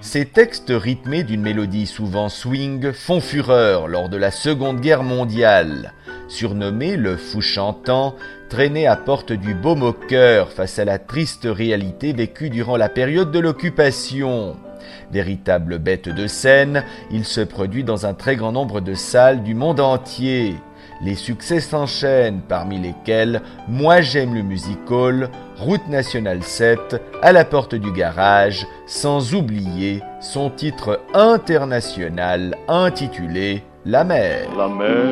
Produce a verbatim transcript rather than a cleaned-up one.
Ces textes rythmés d'une mélodie souvent swing font fureur lors de la Seconde Guerre mondiale. Surnommé le Fou chantant, traîné à porte du baume au cœur face à la triste réalité vécue durant la période de l'occupation. Véritable bête de scène, il se produit dans un très grand nombre de salles du monde entier. Les succès s'enchaînent, parmi lesquels Moi j'aime le music-hall, Route nationale sept, À la porte du garage, sans oublier son titre international intitulé La mer. La mer.